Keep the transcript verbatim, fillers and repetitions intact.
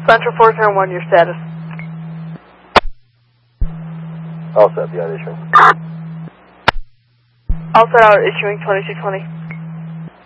Central four zero one, your status. All set, be out issuing. All set out issuing twenty-two twenty.